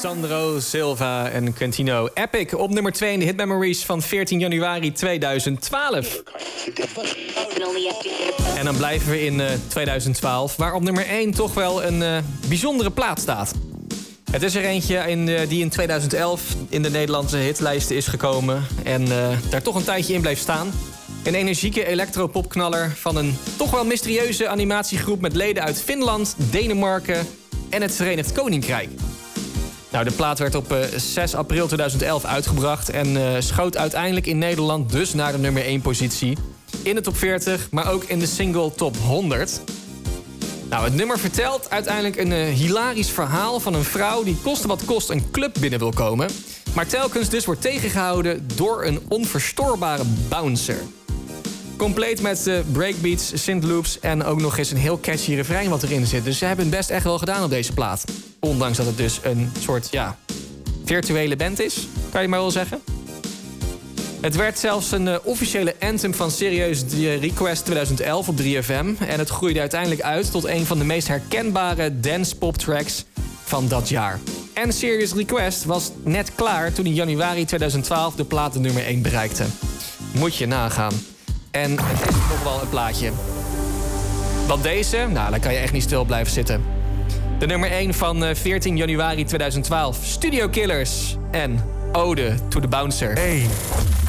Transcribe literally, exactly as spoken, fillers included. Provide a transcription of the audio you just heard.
Sandro Silva en Quintino. Epic op nummer twee in de Hit Memories van veertien januari tweeduizend twaalf. En dan blijven we in uh, tweeduizend twaalf, waar op nummer één toch wel een uh, bijzondere plaat staat. Het is er eentje in, uh, die in tweeduizend elf in de Nederlandse hitlijsten is gekomen en uh, daar toch een tijdje in bleef staan. Een energieke elektropopknaller van een toch wel mysterieuze animatiegroep met leden uit Finland, Denemarken en het Verenigd Koninkrijk. Nou, de plaat werd op uh, zes april tweeduizend elf uitgebracht en uh, schoot uiteindelijk in Nederland dus naar de nummer één positie. In de top veertig, maar ook in de single top honderd. Nou, het nummer vertelt uiteindelijk een uh, hilarisch verhaal van een vrouw die koste wat kost een club binnen wil komen, maar telkens dus wordt tegengehouden door een onverstoorbare bouncer. Compleet met uh, breakbeats, synth-loops en ook nog eens een heel catchy refrein wat erin zit. Dus ze hebben het best echt wel gedaan op deze plaat. Ondanks dat het dus een soort, ja, virtuele band is, kan je maar wel zeggen. Het werd zelfs een uh, officiële anthem van Serious Request tweeduizend elf op drie F M. En het groeide uiteindelijk uit tot een van de meest herkenbare dance-pop tracks van dat jaar. En Serious Request was net klaar toen in januari tweeduizend twaalf de plaat de nummer één bereikte. Moet je nagaan. En het is nog wel een plaatje. Want deze, nou, daar kan je echt niet stil blijven zitten. De nummer één van veertien januari tweeduizend twaalf. Studio Killers en Ode to the Bouncer. één.